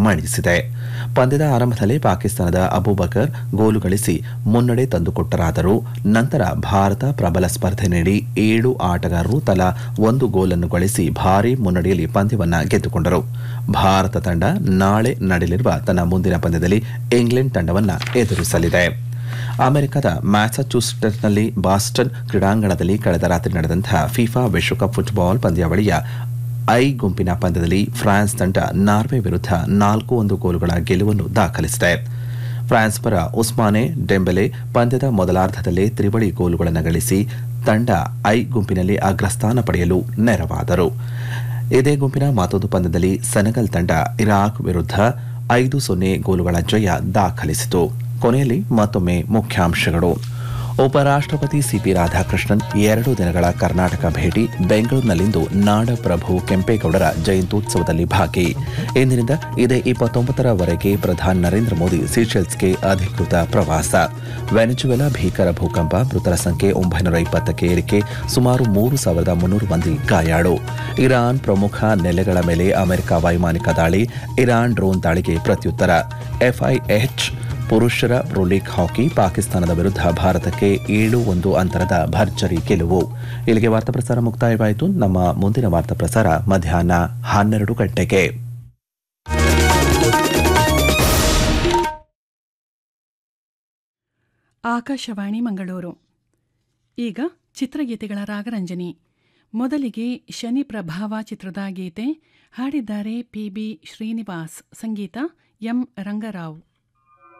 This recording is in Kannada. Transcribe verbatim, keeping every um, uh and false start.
ಮಣಿಸಿದೆ. ಪಂದ್ಯದ ಆರಂಭದಲ್ಲಿ ಪಾಕಿಸ್ತಾನದ ಅಬೂಬಕರ್ ಗೋಲು ಗಳಿಸಿ ಮುನ್ನಡೆ ತಂದುಕೊಟ್ಟರಾದರೂ ನಂತರ ಭಾರತ ಪ್ರಬಲ ಸ್ಪರ್ಧೆ ನೀಡಿ ಏಳು ಆಟಗಾರರು ತಲಾ ಒಂದು ಗೋಲನ್ನು ಗಳಿಸಿ ಭಾರೀ ಮುನ್ನಡೆಯಲ್ಲಿ ಪಂದ್ಯವನ್ನು ಗೆದ್ದುಕೊಂಡರು. ಭಾರತ ತಂಡ ನಾಳೆ ನಡೆಯಲಿರುವ ತನ್ನ ಮುಂದಿನ ಪಂದ್ಯದಲ್ಲಿ ಇಂಗ್ಲೆಂಡ್ ತಂಡವನ್ನು ಎದುರಿಸಲಿದೆ. ಅಮೆರಿಕದ ಮ್ಯಾಸಚೂಸೆಟ್ಸ್ನಲ್ಲಿ ಬಾಸ್ಟನ್ ಕ್ರೀಡಾಂಗಣದಲ್ಲಿ ಕಳೆದ ರಾತ್ರಿ ನಡೆದಂತಹ ಫಿಫಾ ವಿಶ್ವಕಪ್ ಫುಟ್ಬಾಲ್ ಪಂದ್ಯಾವಳಿಯ ಐ ಗುಂಪಿನ ಪಂದ್ಯದಲ್ಲಿ ಫ್ರಾನ್ಸ್ ತಂಡ ನಾರ್ವೆ ವಿರುದ್ಧ ನಾಲ್ಕು ಒಂದು ಗೋಲುಗಳ ಗೆಲುವನ್ನು ದಾಖಲಿಸಿದೆ. ಫ್ರಾನ್ಸ್ ಪರ ಉಸ್ಮಾನೆ ಡೆಂಬೆಲೆ ಪಂದ್ಯದ ಮೊದಲಾರ್ಧದಲ್ಲೇ ತ್ರಿವಳಿ ಗೋಲುಗಳನ್ನು ಗಳಿಸಿ ತಂಡ ಐ ಗುಂಪಿನಲ್ಲಿ ಅಗ್ರಸ್ಥಾನ ಪಡೆಯಲು ನೆರವಾದರು. ಇದೇ ಗುಂಪಿನ ಮತ್ತೊಂದು ಪಂದ್ಯದಲ್ಲಿ ಸೆನೆಗಲ್ ತಂಡ ಇರಾಕ್ ವಿರುದ್ಧ ಐದು ಸೊನ್ನೆ ಗೋಲುಗಳ ಜಯ ದಾಖಲಿಸಿತು. ಕೊನೆಯಲ್ಲಿ ಮತ್ತೊಮ್ಮೆ ಮುಖ್ಯಾಂಶಗಳು. ಉಪರಾಷ್ಟಪತಿ ಸಿಪಿ ರಾಧಾಕೃಷ್ಣನ್ ಎರಡು ದಿನಗಳ ಕರ್ನಾಟಕ ಭೇಟಿ. ಬೆಂಗಳೂರಿನಲ್ಲಿಂದು ನಾಡಪ್ರಭು ಕೆಂಪೇಗೌಡರ ಜಯಂತ್ಯುತ್ಸವದಲ್ಲಿ ಭಾಗಿ. ಇಂದಿನಿಂದ ಇದೇ ಇಪ್ಪತ್ತೊಂಬತ್ತರವರೆಗೆ ಪ್ರಧಾನಿ ನರೇಂದ್ರ ಮೋದಿ ಸೀಶೆಲ್ಸ್ಗೆ ಅಧಿಕೃತ ಪ್ರವಾಸ. ವೆನೆಜುವೆಲಾ ಭೀಕರ ಭೂಕಂಪ, ಮೃತರ ಸಂಖ್ಯೆ ಒಂಬೈನೂರ ಇಪ್ಪತ್ತಕ್ಕೆ ಏರಿಕೆ, ಸುಮಾರು ಮೂರು ಸಾವಿರದ ಮುನ್ನೂರು ಮಂದಿ ಗಾಯಾಳು. ಇರಾನ್ ಪ್ರಮುಖ ನೆಲೆಗಳ ಮೇಲೆ ಅಮೆರಿಕ ವೈಮಾನಿಕ ದಾಳಿ, ಇರಾನ್ ಡ್ರೋನ್ ದಾಳಿಗೆ ಪ್ರತ್ಯುತ್ತರ. ಎಫ್ಐಎಚ್ ಪುರುಷರ ಪ್ರೊ ಲೀಗ್ ಹಾಕಿ, ಪಾಕಿಸ್ತಾನದ ವಿರುದ್ಧ ಭಾರತಕ್ಕೆ ಏಳು ಒಂದು ಅಂತರದ ಭರ್ಜರಿ ಗೆಲುವು. ಇಲ್ಲಿಗೆ ವಾರ್ತಾ ಪ್ರಸಾರ ಮುಕ್ತಾಯವಾಯಿತು. ನಮ್ಮ ಮುಂದಿನ ವಾರ್ತಾ ಪ್ರಸಾರ ಮಧ್ಯಾಹ್ನ ಹನ್ನೆರಡು ಗಂಟೆಗೆ. ಆಕಾಶವಾಣಿ ಮಂಗಳೂರು. ಈಗ ಚಿತ್ರಗೀತೆಗಳ ರಾಗರಂಜನಿ. ಮೊದಲಿಗೆ ಶನಿ ಪ್ರಭಾವ ಚಿತ್ರದ ಗೀತೆ ಹಾಡಿದ್ದಾರೆ ಪಿ ಬಿ ಶ್ರೀನಿವಾಸ್, ಸಂಗೀತ ಎಂ ರಂಗರಾವ್.